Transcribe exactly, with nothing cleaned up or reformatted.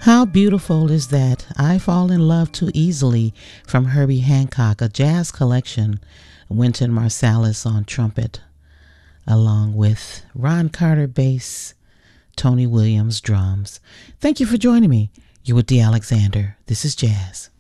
How beautiful is that? I Fall in Love Too Easily from Herbie Hancock, a jazz collection. Wynton Marsalis on trumpet, along with Ron Carter bass, Tony Williams drums. Thank you for joining me. You're with Dee Alexander. This is Jazz.